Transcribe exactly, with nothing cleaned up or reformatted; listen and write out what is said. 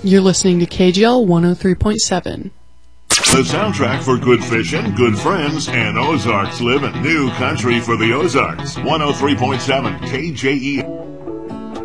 You're listening to K G L one oh three point seven. The soundtrack for good fishing, good friends, and Ozarks living. New country for the Ozarks. one oh three point seven K J E.